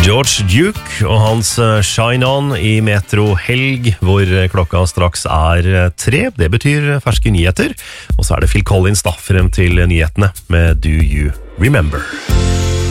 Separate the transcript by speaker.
Speaker 1: George Duke og hans Shine On i Metro Helg, hvor klokka straks er 3. Det betyr ferske nyheter. Og så er det Phil Collins da, frem til nyhetene med Do You Remember?